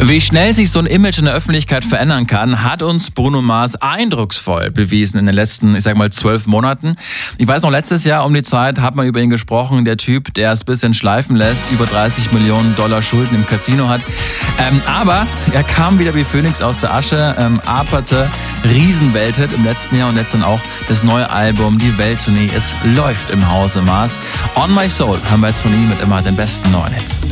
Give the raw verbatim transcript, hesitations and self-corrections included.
Wie schnell sich so ein Image in der Öffentlichkeit verändern kann, hat uns Bruno Mars eindrucksvoll bewiesen in den letzten, ich sag mal, zwölf Monaten. Ich weiß noch, letztes Jahr um die Zeit hat man über ihn gesprochen, der Typ, der es ein bisschen schleifen lässt, über dreißig Millionen Dollar Schulden im Casino hat. Ähm, aber er kam wieder wie Phönix aus der Asche, ähm, aperte, Riesenwelthit im letzten Jahr und jetzt dann auch das neue Album, die Welttournee. Es läuft im Hause Mars. On My Soul haben wir jetzt von ihm mit immer den besten neuen Hits.